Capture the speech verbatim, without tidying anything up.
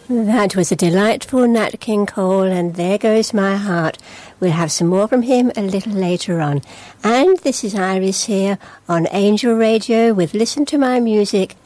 That was a delightful Nat King Cole, and There Goes My Heart. We'll have some more from him a little later on. And this is Iris here on Angel Radio with Listen to My Music.